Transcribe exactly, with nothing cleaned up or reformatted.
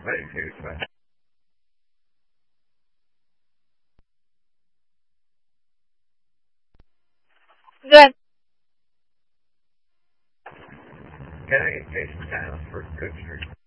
very good, man. Good. Can I get Jason down for Good Street?